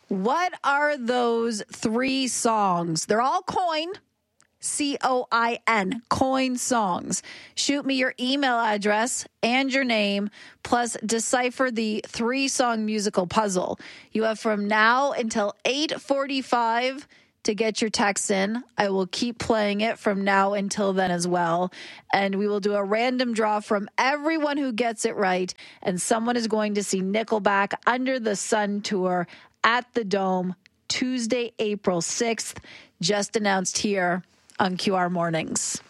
What are those 3 songs? They're all Coin. COIN, Coin songs. Shoot me your email address and your name, plus decipher the 3-song musical puzzle. You have from now until 8:45 to get your text in. I will keep playing it from now until then as well. And we will do a random draw from everyone who gets it right. And someone is going to see Nickelback Under the Sun tour at the Dome Tuesday, April 6th. Just announced here on QR Mornings.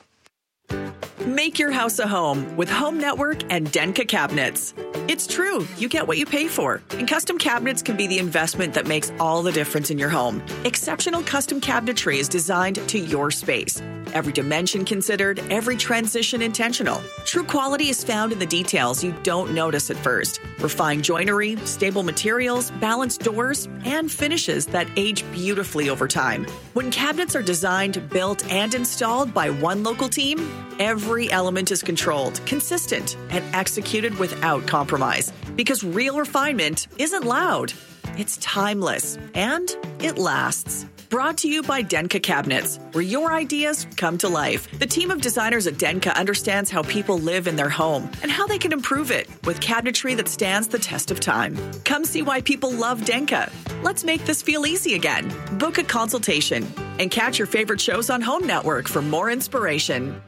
Make your house a home with Home Network and Denka cabinets. It's true, you get what you pay for. And custom cabinets can be the investment that makes all the difference in your home. Exceptional custom cabinetry is designed to your space. Every dimension considered, every transition intentional. True quality is found in the details you don't notice at first. Refined joinery, stable materials, balanced doors, and finishes that age beautifully over time. When cabinets are designed, built, and installed by one local team, every element is controlled, consistent, and executed without compromise. Because real refinement isn't loud, it's timeless, and it lasts. Brought to you by Denka Cabinets, where your ideas come to life. The team of designers at Denka understands how people live in their home and how they can improve it with cabinetry that stands the test of time. Come see why people love Denka. Let's make this feel easy again. Book a consultation and catch your favorite shows on Home Network for more inspiration.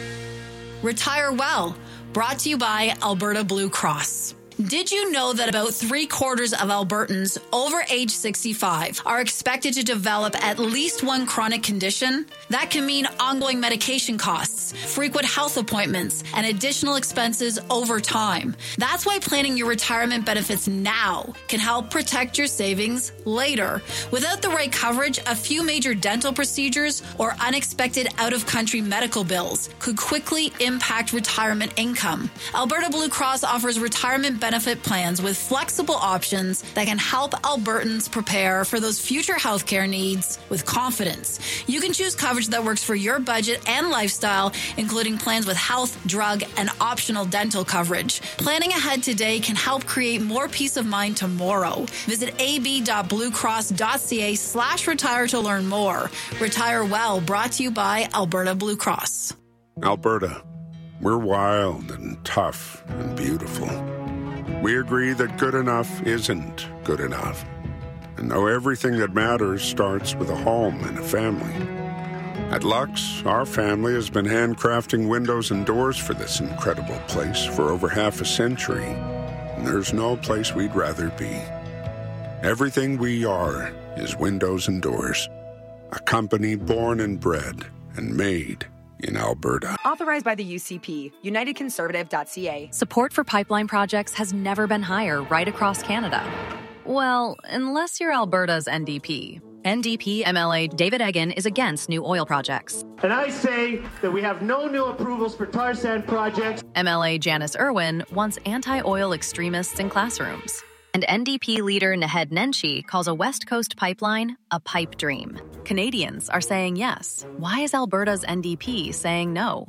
Retire Well, brought to you by Alberta Blue Cross. Did you know that about 3/4 of Albertans over age 65 are expected to develop at least one chronic condition? That can mean ongoing medication costs, frequent health appointments, and additional expenses over time. That's why planning your retirement benefits now can help protect your savings later. Without the right coverage, a few major dental procedures or unexpected out-of-country medical bills could quickly impact retirement income. Alberta Blue Cross offers retirement benefit plans with flexible options that can help Albertans prepare for those future healthcare needs with confidence. You can choose coverage that works for your budget and lifestyle, including plans with health, drug, and optional dental coverage. Planning ahead today can help create more peace of mind tomorrow. Visit ab.bluecross.ca/retire to learn more. Retire Well, brought to you by Alberta Blue Cross. Alberta, we're wild and tough and beautiful. We agree that good enough isn't good enough, and know everything that matters starts with a home and a family. At Lux, our family has been handcrafting windows and doors for this incredible place for over half a century, and there's no place we'd rather be. Everything we are is windows and doors, a company born and bred and made in Alberta. Authorized by the UCP, UnitedConservative.ca. Support for pipeline projects has never been higher right across Canada. Well, unless you're Alberta's NDP. NDP MLA David Eggen is against new oil projects. And I say that we have no new approvals for tar sand projects. MLA Janice Irwin wants anti-oil extremists in classrooms. And NDP leader Naheed Nenshi calls a West Coast pipeline a pipe dream. Canadians are saying yes. Why is Alberta's NDP saying no?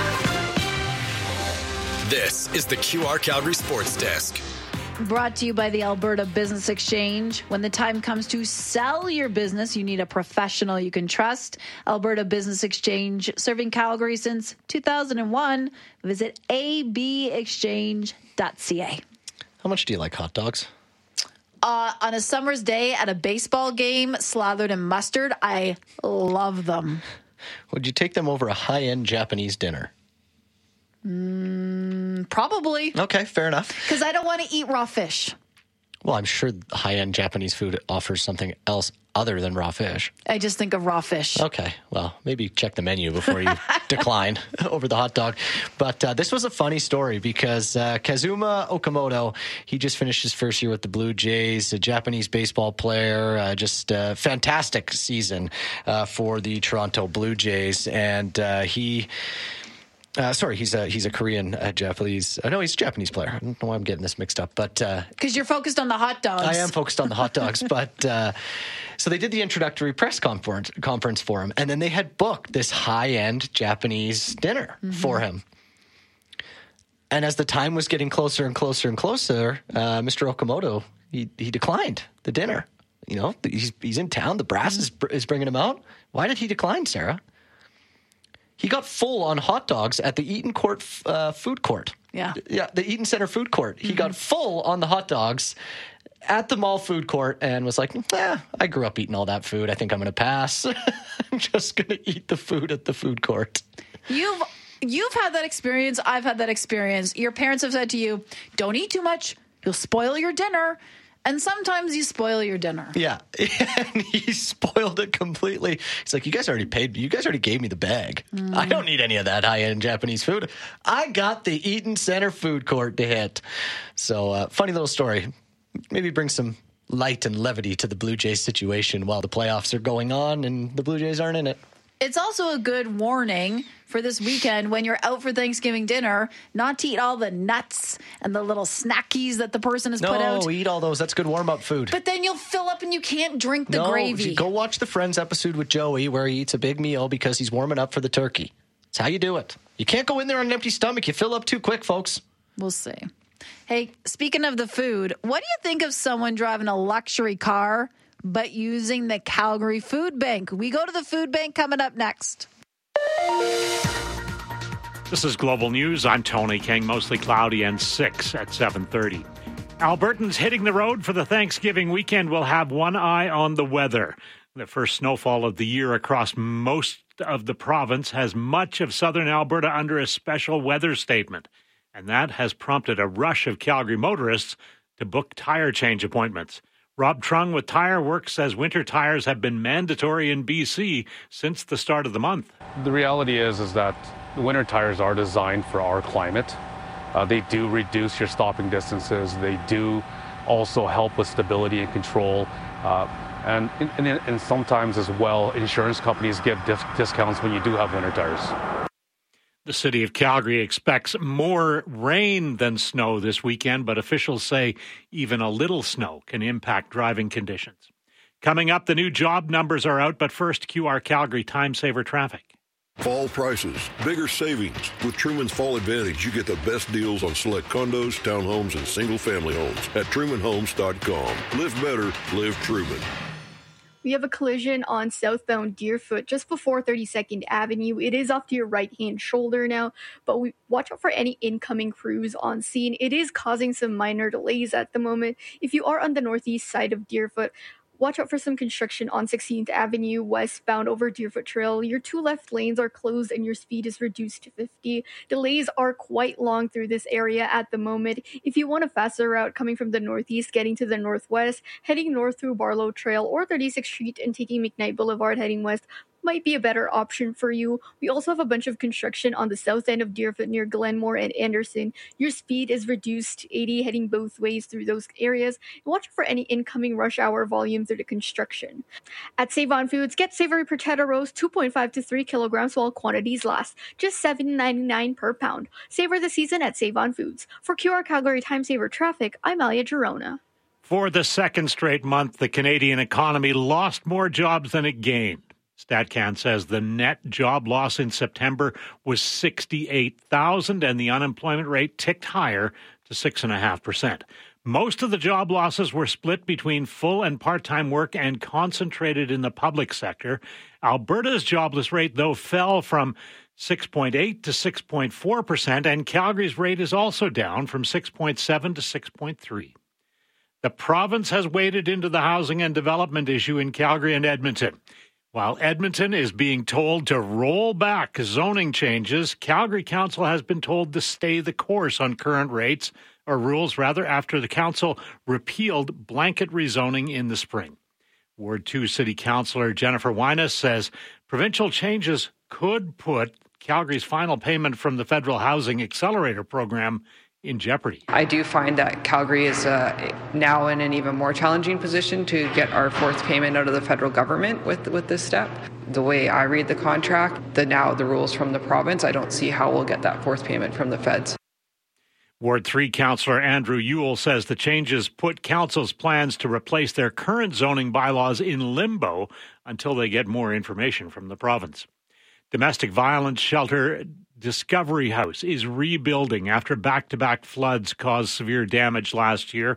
This is the QR Calgary Sports Desk. Brought to you by the Alberta Business Exchange. When the time comes to sell your business, you need a professional you can trust. Alberta Business Exchange, serving Calgary since 2001. Visit abexchange.ca. How much do you like hot dogs? On a summer's day at a baseball game, slathered in mustard, I love them. Would you take them over a high-end Japanese dinner? Probably. Okay, fair enough. Because I don't want to eat raw fish. Well, I'm sure high-end Japanese food offers something else other than raw fish. I just think of raw fish. Okay, well, maybe check the menu before you decline over the hot dog. But this was a funny story because Kazuma Okamoto, he just finished his first year with the Blue Jays, a Japanese baseball player, just a fantastic season for the Toronto Blue Jays. And he's a Korean Japanese. No, he's a Japanese player. I don't know why I'm getting this mixed up, but because you're focused on the hot dogs. I am focused on the hot dogs, but so they did the introductory press conference for him, and then they had booked this high-end Japanese dinner for him. And as the time was getting closer and closer and closer, Mr. Okamoto he declined the dinner. You know, he's in town. The brass is bringing him out. Why did he decline, Sarah? He got full on hot dogs at the Eaton Court food court. Yeah, the Eaton Center food court. He got full on the hot dogs at the mall food court and was like, I grew up eating all that food. I think I'm going to pass. I'm just going to eat the food at the food court. You've had that experience. I've had that experience. Your parents have said to you, don't eat too much. You'll spoil your dinner. And sometimes you spoil your dinner. Yeah. And he spoiled it completely. He's like, you guys already paid. You guys already gave me the bag. I don't need any of that high-end Japanese food. I got the Eaton Center food court to hit. So funny little story. Maybe bring some light and levity to the Blue Jays situation while the playoffs are going on and the Blue Jays aren't in it. It's also a good warning for this weekend when you're out for Thanksgiving dinner, not to eat all the nuts and the little snackies that the person has put out. No, eat all those. That's good warm-up food. But then you'll fill up and you can't drink the gravy. Go watch the Friends episode with Joey where he eats a big meal because he's warming up for the turkey. That's how you do it. You can't go in there on an empty stomach. You fill up too quick, folks. We'll see. Hey, speaking of the food, what do you think of someone driving a luxury car but using the Calgary Food Bank? We go to the food bank coming up next. This is Global News. I'm Tony King. Mostly cloudy and 6 at 7:30. Albertans hitting the road for the Thanksgiving weekend will have one eye on the weather. The first snowfall of the year across most of the province has much of southern Alberta under a special weather statement. And that has prompted a rush of Calgary motorists to book tire change appointments. Rob Trung with Tire Works says winter tires have been mandatory in BC since the start of the month. The reality is that the winter tires are designed for our climate. They do reduce your stopping distances. They do also help with stability and control. And sometimes as well, insurance companies give discounts when you do have winter tires. The city of Calgary expects more rain than snow this weekend, but officials say even a little snow can impact driving conditions. Coming up, the new job numbers are out, but first, QR Calgary Time Saver traffic. Fall prices, bigger savings. With Truman's Fall Advantage, you get the best deals on select condos, townhomes, and single-family homes at TrumanHomes.com. Live better, live Truman. We have a collision on southbound Deerfoot just before 32nd Avenue. It is off to your right-hand shoulder now, but watch out for any incoming crews on scene. It is causing some minor delays at the moment. If you are on the northeast side of Deerfoot, watch out for some construction on 16th Avenue westbound over Deerfoot Trail. Your two left lanes are closed and your speed is reduced to 50. Delays are quite long through this area at the moment. If you want a faster route coming from the northeast, getting to the northwest, heading north through Barlow Trail or 36th Street and taking McKnight Boulevard heading west might be a better option for you. We also have a bunch of construction on the south end of Deerfoot near Glenmore and Anderson. Your speed is reduced to 80 heading both ways through those areas. And watch for any incoming rush hour volume through the construction. At Save-On Foods, get savory potato roast 2.5 to 3 kilograms while quantities last. Just $7.99 per pound. Savor the season at Save-On Foods. For QR Calgary Time Saver traffic, I'm Alia Girona. For the second straight month, the Canadian economy lost more jobs than it gained. StatCan says the net job loss in September was 68,000 and the unemployment rate ticked higher to 6.5%. Most of the job losses were split between full and part-time work and concentrated in the public sector. Alberta's jobless rate, though, fell from 6.8 to 6.4%, and Calgary's rate is also down from 6.7 to 6.3. The province has waded into the housing and development issue in Calgary and Edmonton. While Edmonton is being told to roll back zoning changes, Calgary Council has been told to stay the course on current rates, or rules rather, after the council repealed blanket rezoning in the spring. Ward 2 City Councillor Jennifer Wyness says provincial changes could put Calgary's final payment from the Federal Housing Accelerator Program in jeopardy. I do find that Calgary is now in an even more challenging position to get our fourth payment out of the federal government with this step. The way I read the contract, the rules from the province, I don't see how we'll get that fourth payment from the feds. Ward 3 Councillor Andrew Ewell says the changes put Council's plans to replace their current zoning bylaws in limbo until they get more information from the province. Domestic violence shelter Discovery House is rebuilding after back-to-back floods caused severe damage last year.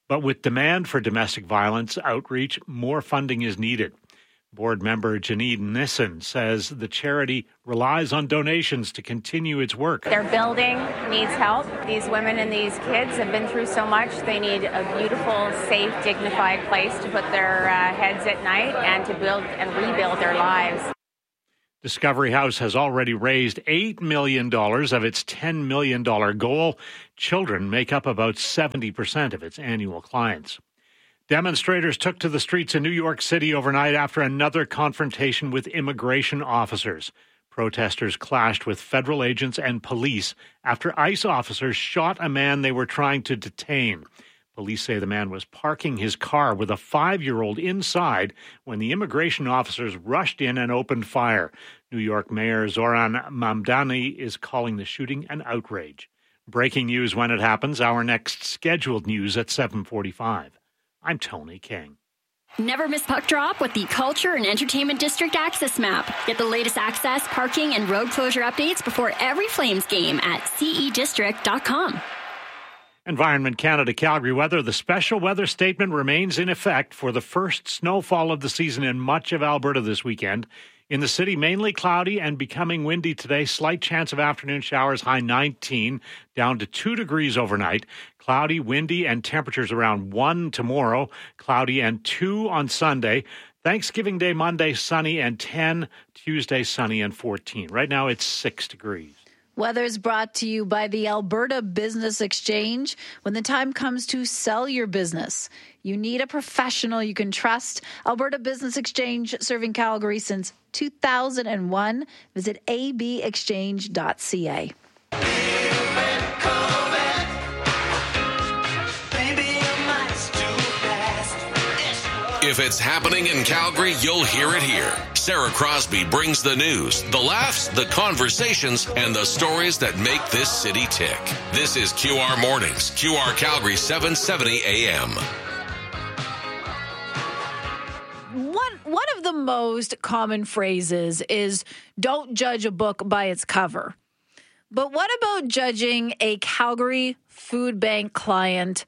But with demand for domestic violence outreach, more funding is needed. Board member Janine Nissen says the charity relies on donations to continue its work. Their building needs help. These women and these kids have been through so much. They need a beautiful, safe, dignified place to put their heads at night and to build and rebuild their lives. Discovery House has already raised $8 million of its $10 million goal. Children make up about 70% of its annual clients. Demonstrators took to the streets in New York City overnight after another confrontation with immigration officers. Protesters clashed with federal agents and police after ICE officers shot a man they were trying to detain. Police say the man was parking his car with a 5-year-old inside when the immigration officers rushed in and opened fire. New York Mayor Zoran Mamdani is calling the shooting an outrage. Breaking news when it happens. Our next scheduled news at 7:45. I'm Tony King. Never miss puck drop with the Culture and Entertainment District Access Map. Get the latest access, parking, and road closure updates before every Flames game at cedistrict.com. Environment Canada Calgary weather. The special weather statement remains in effect for the first snowfall of the season in much of Alberta this weekend. In the city, mainly cloudy and becoming windy today. Slight chance of afternoon showers, high 19, down to 2 degrees overnight. Cloudy, windy, and temperatures around 1 tomorrow. Cloudy and 2 on Sunday. Thanksgiving Day, Monday, sunny and 10. Tuesday, sunny and 14. Right now, it's 6 degrees. Weather is brought to you by the Alberta Business Exchange. When the time comes to sell your business, you need a professional you can trust. Alberta Business Exchange, serving Calgary since 2001. Visit abexchange.ca. If it's happening in Calgary, you'll hear it here. Sarah Crosby brings the news, the laughs, the conversations, and the stories that make this city tick. This is QR Mornings, QR Calgary 770 AM. One of the most common phrases is, don't judge a book by its cover. But what about judging a Calgary Food Bank client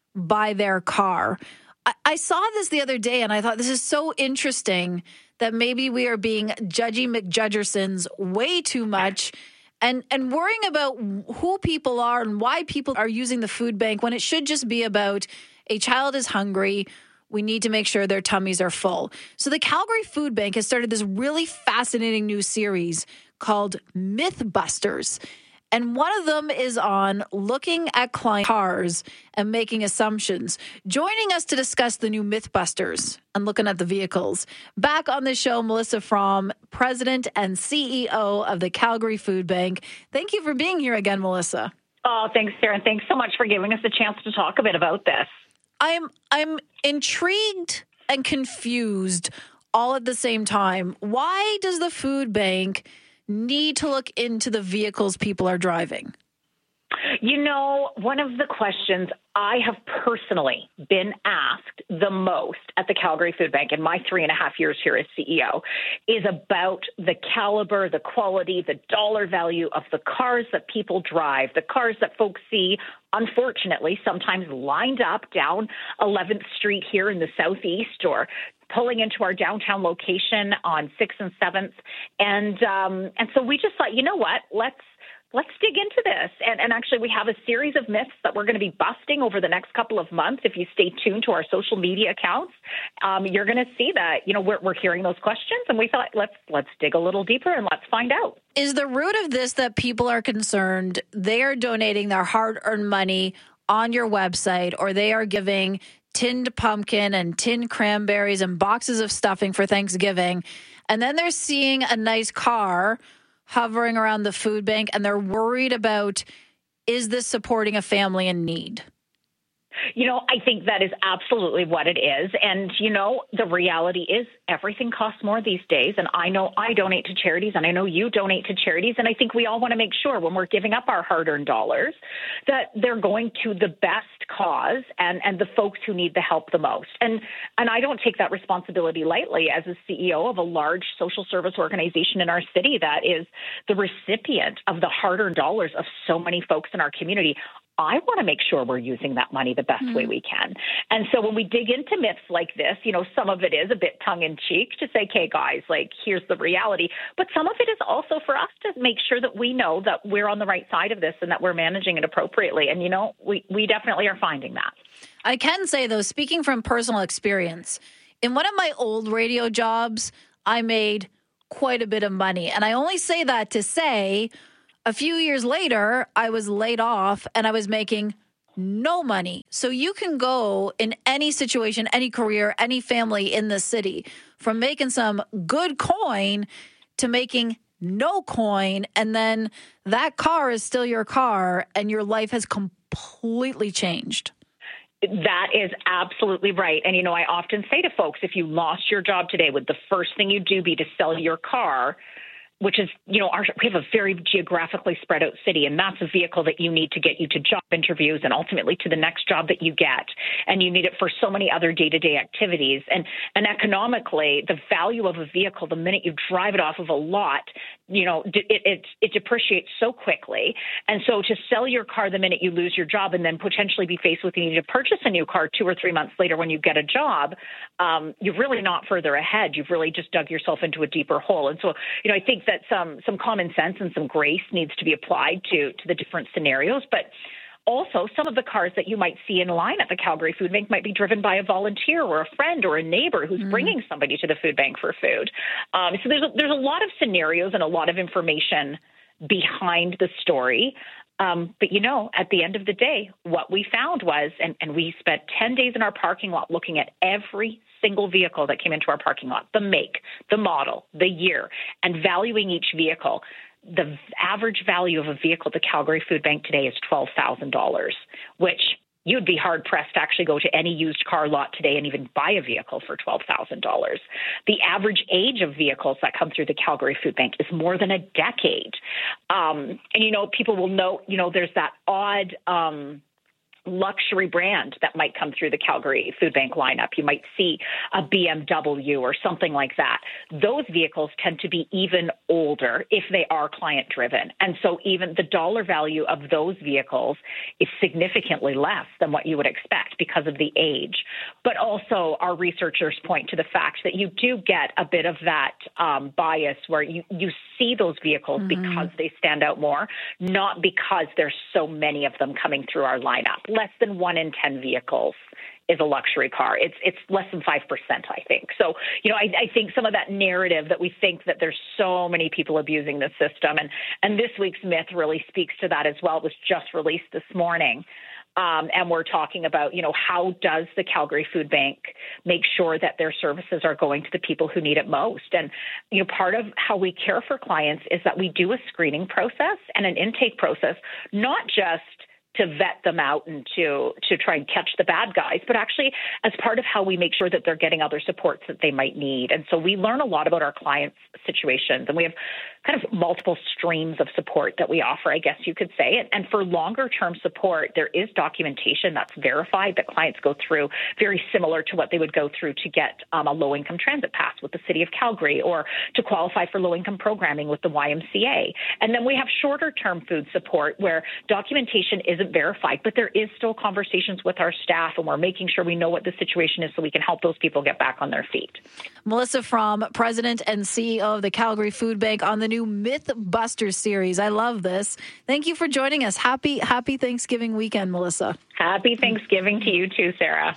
by their car? I saw this the other day and I thought this is so interesting that maybe we are being judgy McJudgersons way too much and worrying about who people are and why people are using the food bank when it should just be about a child is hungry. We need to make sure their tummies are full. So the Calgary Food Bank has started this really fascinating new series called Mythbusters. And one of them is on looking at client cars and making assumptions. Joining us to discuss the new Mythbusters and looking at the vehicles. Back on the show, Melissa Fromm, President and CEO of the Calgary Food Bank. Thank you for being here again, Melissa. Oh, thanks, Sarah. And thanks so much for giving us a chance to talk a bit about this. I'm intrigued and confused all at the same time. Why does the food bank need to look into the vehicles people are driving? You know, one of the questions I have personally been asked the most at the Calgary Food Bank in my 3.5 years here as CEO is about the caliber, the quality, the dollar value of the cars that people drive, the cars that folks see, unfortunately, sometimes lined up down 11th Street here in the Southeast or pulling into our downtown location on 6th and 7th. And so we just thought, you know what, let's dig into this. And actually, we have a series of myths that we're going to be busting over the next couple of months. If you stay tuned to our social media accounts, you're going to see that, you know, we're hearing those questions. And we thought, let's dig a little deeper and let's find out. Is the root of this that people are concerned they are donating their hard-earned money on your website, or they are giving tinned pumpkin and tinned cranberries and boxes of stuffing for Thanksgiving, and then they're seeing a nice car hovering around the food bank and they're worried about, is this supporting a family in need? You know, I think that is absolutely what it is. And, you know, the reality is everything costs more these days. And I know I donate to charities and I know you donate to charities. And I think we all want to make sure when we're giving up our hard-earned dollars that they're going to the best cause and the folks who need the help the most. And I don't take that responsibility lightly as a CEO of a large social service organization in our city that is the recipient of the hard-earned dollars of so many folks in our community. I want to make sure we're using that money the best way we can. And so when we dig into myths like this, some of it is a bit tongue-in-cheek to say, okay, guys, like, here's the reality. But some of it is also for us to make sure that we know that we're on the right side of this and that we're managing it appropriately. And, we definitely are finding that. I can say, though, speaking from personal experience, in one of my old radio jobs, I made quite a bit of money. And I only say that to say a few years later, I was laid off and I was making no money. So you can go in any situation, any career, any family in the city, from making some good coin to making no coin. And then that car is still your car and your life has completely changed. That is absolutely right. And, I often say to folks, if you lost your job today, would the first thing you do be to sell your car? Which is, we have a very geographically spread out city, and that's a vehicle that you need to get you to job interviews and ultimately to the next job that you get. And you need it for so many other day-to-day activities. And economically, the value of a vehicle, the minute you drive it off of a lot, it depreciates so quickly. And so to sell your car the minute you lose your job and then potentially be faced with the need to purchase a new car 2 or 3 months later when you get a job, you're really not further ahead. You've really just dug yourself into a deeper hole. And so, I think that some common sense and some grace needs to be applied to the different scenarios. But also, some of the cars that you might see in line at the Calgary Food Bank might be driven by a volunteer or a friend or a neighbor who's bringing somebody to the food bank for food. So there's a lot of scenarios and a lot of information behind the story. But, at the end of the day, what we found was, and we spent 10 days in our parking lot looking at every single vehicle that came into our parking lot, the make, the model, the year, and valuing each vehicle. The average value of a vehicle at the Calgary Food Bank today is $12,000, which you'd be hard-pressed to actually go to any used car lot today and even buy a vehicle for $12,000. The average age of vehicles that come through the Calgary Food Bank is more than a decade. And, people will note, there's that odd luxury brand that might come through the Calgary Food Bank lineup. You might see a BMW or something like that. Those vehicles tend to be even older if they are client driven. And so even the dollar value of those vehicles is significantly less than what you would expect because of the age. But also our researchers point to the fact that you do get a bit of that bias where you see those vehicles because they stand out more, not because there's so many of them coming through our lineup. Less than 1 in 10 vehicles is a luxury car. It's less than 5%, I think. So, I think some of that narrative that we think that there's so many people abusing the system, and this week's myth really speaks to that as well. It was just released this morning. And we're talking about, how does the Calgary Food Bank make sure that their services are going to the people who need it most? And, part of how we care for clients is that we do a screening process and an intake process, not just to vet them out and to try and catch the bad guys, but actually as part of how we make sure that they're getting other supports that they might need. And so we learn a lot about our clients' situations, and we have kind of multiple streams of support that we offer, I guess you could say. And for longer-term support, there is documentation that's verified that clients go through, very similar to what they would go through to get a low-income transit pass with the City of Calgary or to qualify for low-income programming with the YMCA. And then we have shorter-term food support where documentation isn't verified, but there is still conversations with our staff, and we're making sure we know what the situation is so we can help those people get back on their feet. Melissa Fromm, President and CEO of the Calgary Food Bank, on the new Mythbusters series. I love this. Thank you for joining us. Happy Thanksgiving weekend, Melissa. Happy Thanksgiving to you too, Sarah.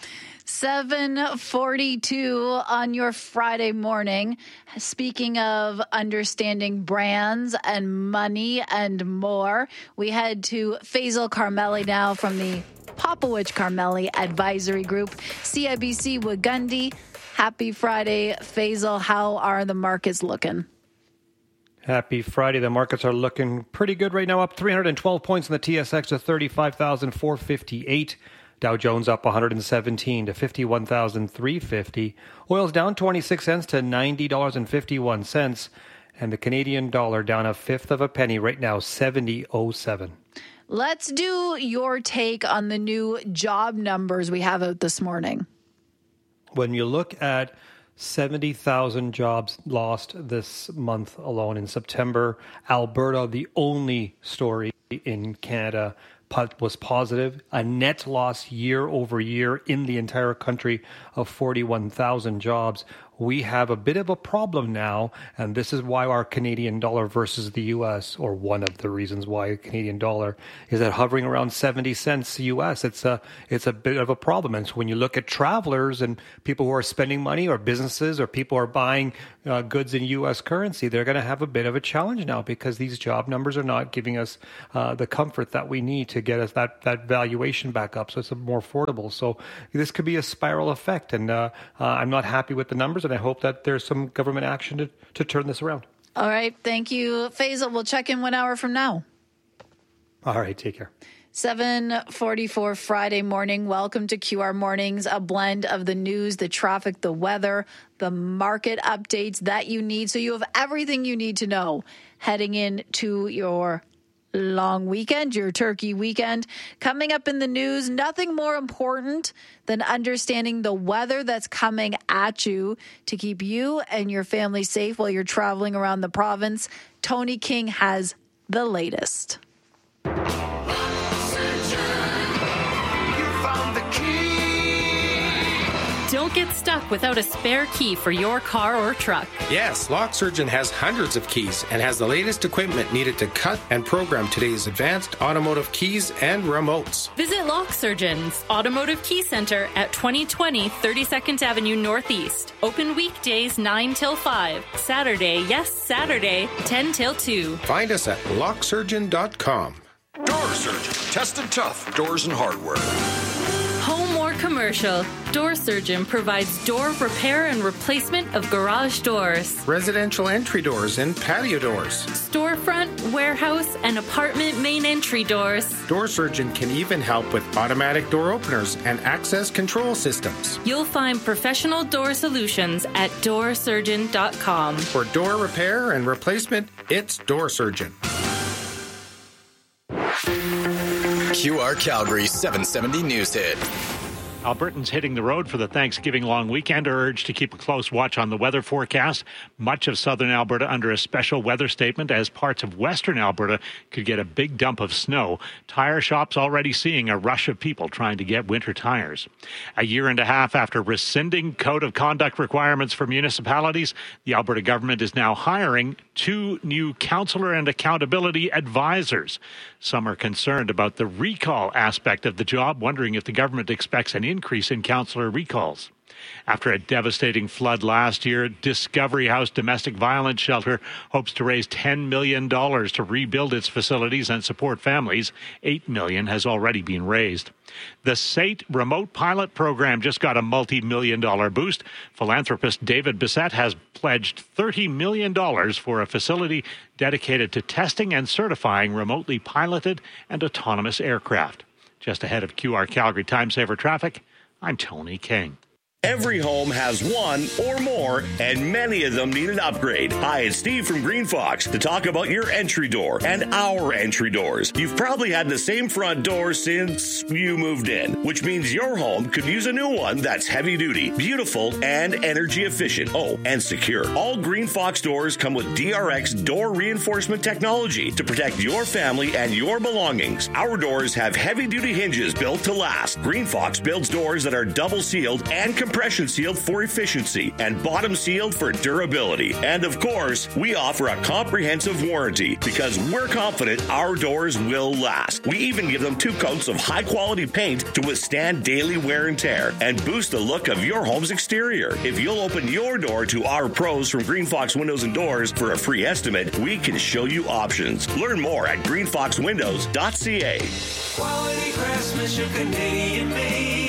7:42 on your Friday morning. Speaking of understanding brands and money and more, we head to Faisal Carmeli now from the Popowich Carmeli Advisory Group, CIBC Wagundi. Happy Friday, Faisal. How are the markets looking? Happy Friday. The markets are looking pretty good right now, up 312 points in the TSX to 35,458. Dow Jones up 117 to 51,350. Oil's down 26 cents to $90.51. And the Canadian dollar down a fifth of a penny right now, 70.07. Let's do your take on the new job numbers we have out this morning. When you look at 70,000 jobs lost this month alone in September, Alberta, the only story in Canada, was positive, a net loss year over year in the entire country of 41,000 jobs. We have a bit of a problem now, and this is why our Canadian dollar versus the U.S., or one of the reasons why the Canadian dollar is at hovering around 70 cents U.S. It's a bit of a problem. And so when you look at travelers and people who are spending money, or businesses, or people who are buying goods in U.S. currency, they're going to have a bit of a challenge now because these job numbers are not giving us the comfort that we need to get us that valuation back up, so it's more affordable. So this could be a spiral effect, and I'm not happy with the numbers, and I hope that there's some government action to turn this around. All right. Thank you, Faisal. We'll check in 1 hour from now. All right. Take care. 7:44 Friday morning. Welcome to QR Mornings, a blend of the news, the traffic, the weather, the market updates that you need. So you have everything you need to know heading into your long weekend, your turkey weekend. Coming up in the news, nothing more important than understanding the weather that's coming at you to keep you and your family safe while you're traveling around the province. Tony King has the latest. Don't get stuck without a spare key for your car or truck. Yes, Lock Surgeon has hundreds of keys and has the latest equipment needed to cut and program today's advanced automotive keys and remotes. Visit Lock Surgeon's Automotive Key Center at 2020 32nd Avenue Northeast. Open weekdays 9 till 5. Saturday, yes, Saturday, 10 till 2. Find us at locksurgeon.com. Door Surgeon. Tested tough doors and hardware. Home or commercial, Door Surgeon provides door repair and replacement of garage doors, residential entry doors and patio doors, storefront, warehouse, and apartment main entry doors. Door Surgeon can even help with automatic door openers and access control systems. You'll find professional door solutions at doorsurgeon.com. For door repair and replacement, it's Door Surgeon. QR Calgary 770 News Hit. Albertans hitting the road for the Thanksgiving long weekend are urged to keep a close watch on the weather forecast. Much of southern Alberta under a special weather statement, as parts of western Alberta could get a big dump of snow. Tire shops already seeing a rush of people trying to get winter tires. A year and a half after rescinding code of conduct requirements for municipalities, the Alberta government is now hiring 2 new counselor and accountability advisors. Some are concerned about the recall aspect of the job, wondering if the government expects an increase in counselor recalls. After a devastating flood last year, Discovery House Domestic Violence Shelter hopes to raise $10 million to rebuild its facilities and support families. $8 million has already been raised. The SAIT remote pilot program just got a multi-million-dollar boost. Philanthropist David Bissett has pledged $30 million for a facility dedicated to testing and certifying remotely piloted and autonomous aircraft. Just ahead of QR Calgary Time Saver Traffic, I'm Tony King. Every home has one or more, and many of them need an upgrade. Hi, it's Steve from Green Fox to talk about your entry door and our entry doors. You've probably had the same front door since you moved in, which means your home could use a new one that's heavy duty, beautiful, and energy efficient. Oh, and secure. All Green Fox doors come with DRX door reinforcement technology to protect your family and your belongings. Our doors have heavy duty hinges built to last. Green Fox builds doors that are double sealed and compression sealed for efficiency and bottom sealed for durability. And of course, we offer a comprehensive warranty because we're confident our doors will last. We even give them 2 coats of high quality paint to withstand daily wear and tear and boost the look of your home's exterior. If you'll open your door to our pros from Green Fox Windows and Doors for a free estimate, we can show you options. Learn more at greenfoxwindows.ca. Quality craftsmanship, Canadian made.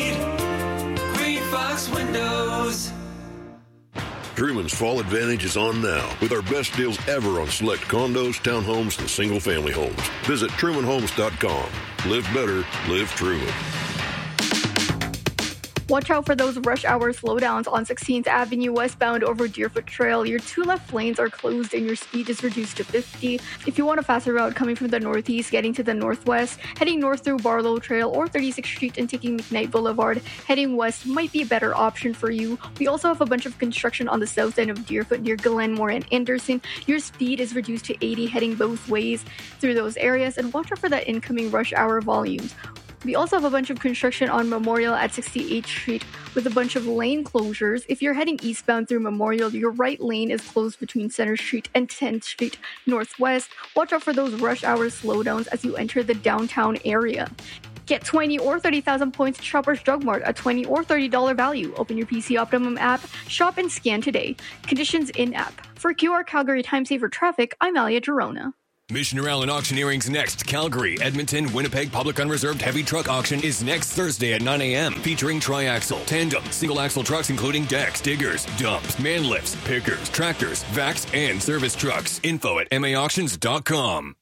Fox Windows. Truman's Fall Advantage is on now with our best deals ever on select condos, townhomes, and single-family homes. Visit TrumanHomes.com. Live better, live Truman. Watch out for those rush hour slowdowns on 16th Avenue westbound over Deerfoot Trail. Your 2 left lanes are closed and your speed is reduced to 50. If you want a faster route coming from the northeast, getting to the northwest, heading north through Barlow Trail or 36th Street and taking McKnight Boulevard, heading west might be a better option for you. We also have a bunch of construction on the south end of Deerfoot near Glenmore and Anderson. Your speed is reduced to 80 heading both ways through those areas, and watch out for the incoming rush hour volumes. We also have a bunch of construction on Memorial at 68th Street with a bunch of lane closures. If you're heading eastbound through Memorial, your right lane is closed between Center Street and 10th Street Northwest. Watch out for those rush hour slowdowns as you enter the downtown area. Get 20 or 30,000 points at Shoppers Drug Mart at $20 or $30 value. Open your PC Optimum app, shop and scan today. Conditions in-app. For QR Calgary Time Saver Traffic, I'm Alia Girona. Mission Allen Auctioneering's next Calgary, Edmonton, Winnipeg Public Unreserved Heavy Truck Auction is next Thursday at 9 a.m. featuring triaxle, tandem, single-axle trucks including decks, diggers, dumps, man lifts, pickers, tractors, vacs, and service trucks. Info at maauctions.com.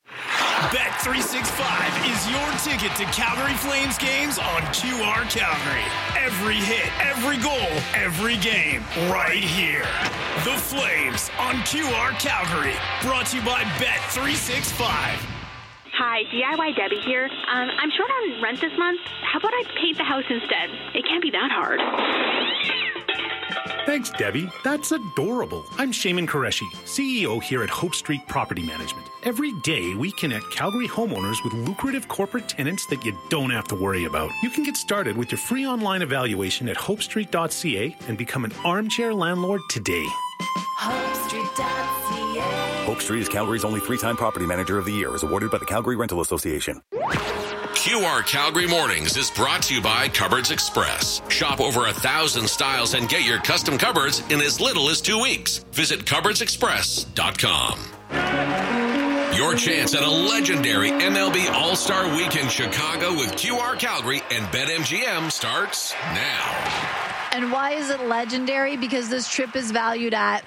Bet365 is your ticket to Calgary Flames games on QR Calgary. Every hit, every goal, every game, right here. The Flames on QR Calgary. Brought to you by Bet365. Hi, DIY Debbie here. I'm short on rent this month. How about I paint the house instead? It can't be that hard. Thanks, Debbie. That's adorable. I'm Shaman Qureshi, CEO here at Hope Street Property Management. Every day, we connect Calgary homeowners with lucrative corporate tenants that you don't have to worry about. You can get started with your free online evaluation at hopestreet.ca and become an armchair landlord today. HopeStreet.ca. Hope Street is Calgary's only 3-time Property Manager of the Year, as awarded by the Calgary Rental Association. QR Calgary Mornings is brought to you by Cupboards Express. Shop over 1,000 styles and get your custom cupboards in as little as 2 weeks. Visit cupboardsexpress.com. Your chance at a legendary MLB All-Star Weekend Chicago with QR Calgary and BetMGM starts now. And why is it legendary? Because this trip is valued at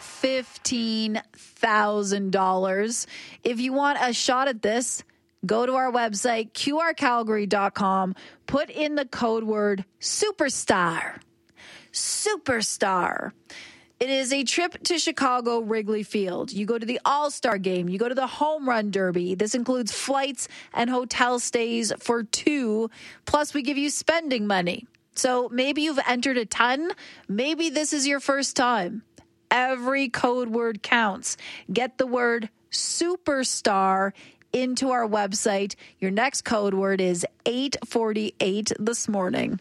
$15,000. If you want a shot at this, go to our website, qrcalgary.com, put in the code word superstar. Superstar. It is a trip to Chicago Wrigley Field. You go to the All-Star Game. You go to the Home Run Derby. This includes flights and hotel stays for 2. Plus, we give you spending money. So maybe you've entered a ton. Maybe this is your first time. Every code word counts. Get the word superstar into our website. Your next code word is 848 this morning.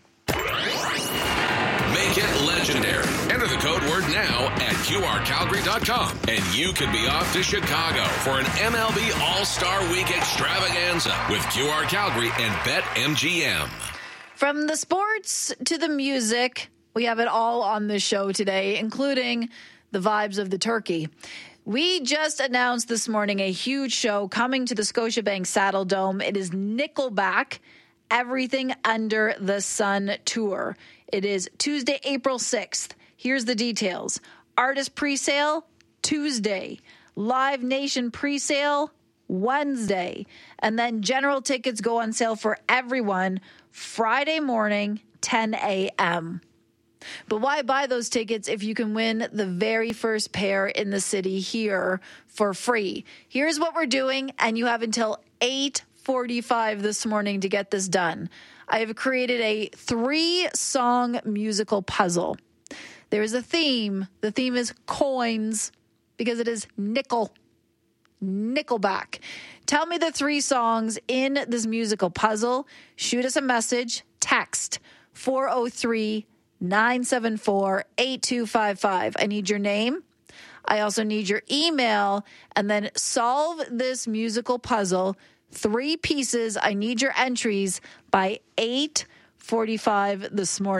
Make it legendary. Enter the code word now at qrcalgary.com, and you could be off to Chicago for an MLB All-Star Week extravaganza with QR Calgary and BetMGM. From the sports to the music, we have it all on this show today, including the vibes of the turkey. We just announced this morning a huge show coming to the Scotiabank Saddle Dome. It is Nickelback, Everything Under the Sun Tour. It is Tuesday, April 6th. Here's the details. Artist presale, Tuesday. Live Nation presale, Wednesday. And then general tickets go on sale for everyone Friday morning, 10 a.m. But why buy those tickets if you can win the very first pair in the city here for free? Here's what we're doing, and you have until 8:45 this morning to get this done. I have created a 3-song musical puzzle. There is a theme. The theme is coins because it is Nickelback. Tell me the 3 songs in this musical puzzle. Shoot us a message. Text 403-974-8255. I need your name. I also need your email. And then solve this musical puzzle. 3 pieces. I need your entries by 8:45 this morning.